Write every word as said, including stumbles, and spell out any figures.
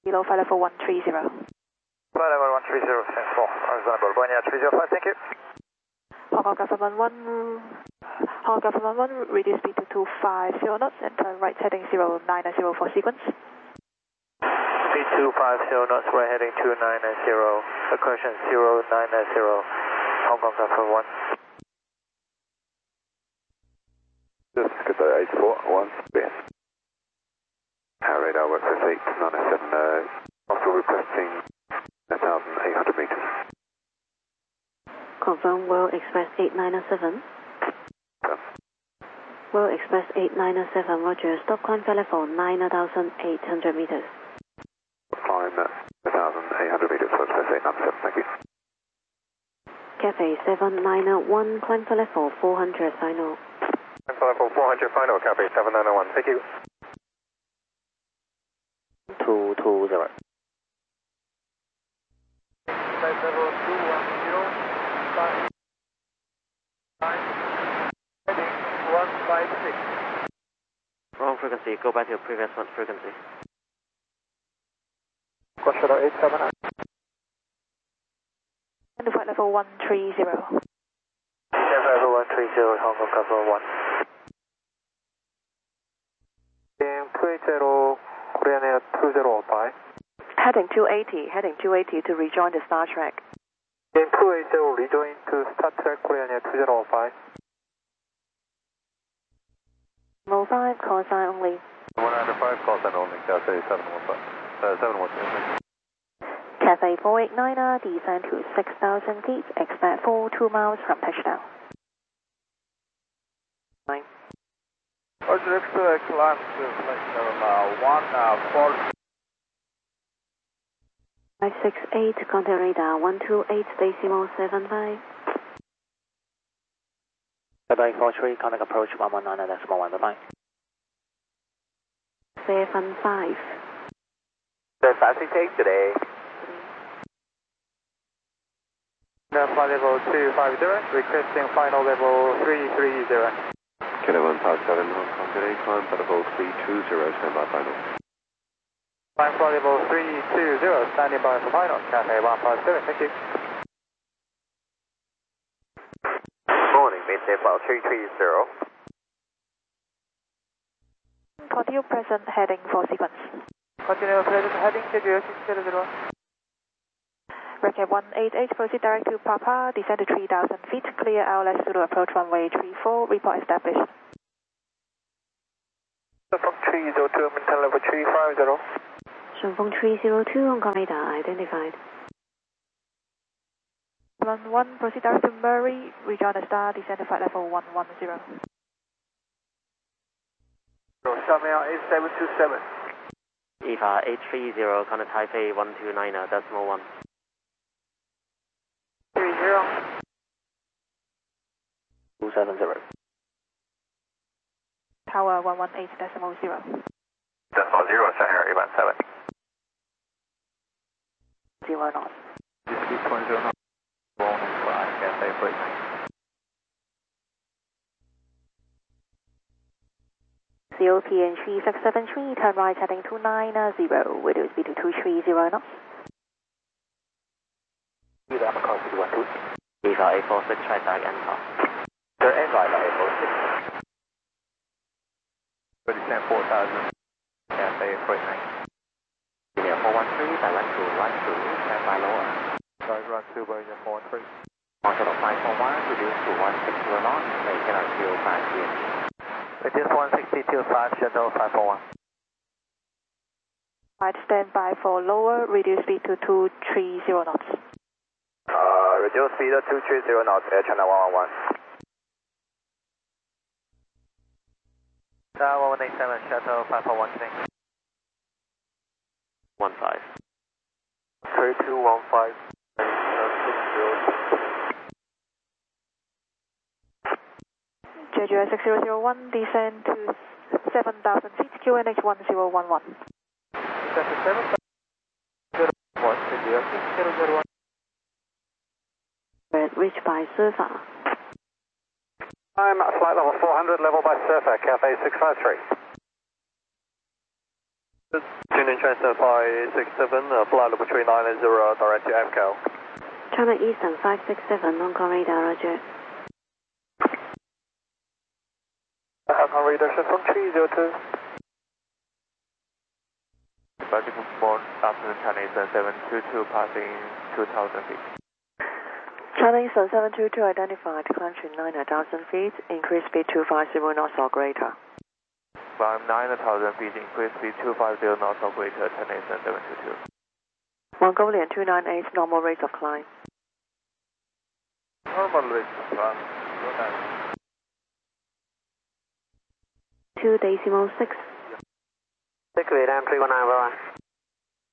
Kilo flight level one three zero. Flight level one three zero, stand four, reasonable. Boeing three zero five, thank you. Hong Kong Government one, Hong Kong Government one, reduce speed to two five zero knots and turn right heading zero nine zero for sequence. Speed two five zero knots, right heading two nine zero, accretion zero nine zero, Hong Kong Government one. This is good, eight four one, yes. Power radar work for eight nine seven, uh, also requesting one thousand eight hundred meters. Confirm World Express eight nine seven. Come. World Express eight nine seven, roger. Stop climb flight level nine thousand eight hundred meters. Climb one thousand eight hundred meters, World Express eight nine seven, thank you. Cafe seven nine one, climb flight level four hundred, final. Climb flight level four hundred, final, Cafe seven nine one, thank you. two two zero. Flight level two one zero, five, nine, heading one five six. Wrong frequency, go back to your previous one frequency. Question eight seven nine. And flight level one three zero. Flight level one three zero, Hong Kong Government one. In two eight zero, Korean Air two zero five. Heading two eighty, heading two eighty to rejoin the Star Trek. In two eight zero, rejoin to Star Trek, Korean Air two zero five. Level five, call sign only. one oh five, call sign only, Cathay seven one five, uh, seven one two. Cathay four eight nine, descend to six thousand feet, expect for two miles from touchdown. Nine. Roger, expect climb to flight level one four. five six eight, contact radar one two eight decimal seven five. Bye-bye, four three, contact approach one one nine decimal one, bye-bye. seven five. The five six eight today. The flight level two five zero, requesting final level three three zero. Kilo one five seven, Hong Kong today, climb flight level three two zero, stand by final. Climb flight level three two zero, standing by for final, Cathay one five seven, thank you. Morning, midday flight three three zero. Continue present heading for sequence. Continue present heading schedule six zero zero. Recap one eight eight, proceed direct to Papa, descend to three thousand feet, clear L S Zulu approach runway three four, report established. From three zero two, maintain level three five zero. Shunfeng three zero two, Hong Kong radar identified. One one, proceed direct to Murray, rejoin the star, descend to flight level one one zero. Xiaomiao eight seven two seven. E V A eight three zero, contact Taipei one two nine decimal one. three zero. two seven zero. Tower one one eight decimal zero. Decimal zero, Shanghai eight one seven. Zero knots. Speed twenty knots. Warning for Cathay flight nine. C O P N three six seven three, turn right heading two nine zero, reduce speed to two three zero knots. E V A across one two. E V A eight four six, try back and top. Turn end right eight four six. Descend four thousand. Cathay flight nine. India four one three, direct to one two, stand by lower. Sorry, run two by four one three. Marshall five four one, reduce to one six zero knots, make it until five P M. Reduce one sixty to five, shuttle five four one. Right, stand by for lower, reduce speed to two three zero knots. Uh, reduce speed to two three zero knots, Air China one one one. Tower one one eight seven, shuttle five four one, thanks. one five. three two one five. Jeju six zero zero one, descend to seven thousand feet, Q N H one zero one one. Descend to seven thousand one, zero six zero zero one. Reached by Surfa. I'm at flight level four hundred, level by Surfer, Cathay six five three. Tuning transfer five six seven, uh, flight level three nine zero, direct to F C O. China Eastern five six seven, Hong Kong radar, roger. Hong Kong radar from three zero two. Departing from afternoon China Eastern seven two two, passing two thousand feet. China Eastern seven two two identified, climb to nine thousand feet, increase speed two five zero knots or greater. Climb nine thousand feet, increase speed two five zero knots or greater, China Eastern seven two two. Mongolian two nine eight, normal rate of climb. Normal rate of climb. two decimal six. Six eight M three one nine, bye bye.